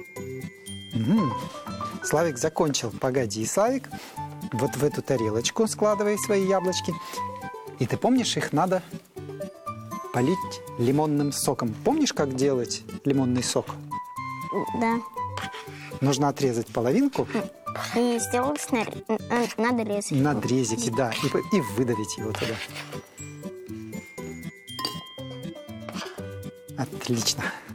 Славик закончил. Погоди, Славик. Вот в эту тарелочку складывай свои яблочки. И ты помнишь, их надо полить лимонным соком. Помнишь, как делать лимонный сок? Да. Нужно отрезать половинку. И сделать надрезики. Надрезики, да. И выдавить его туда. Отлично.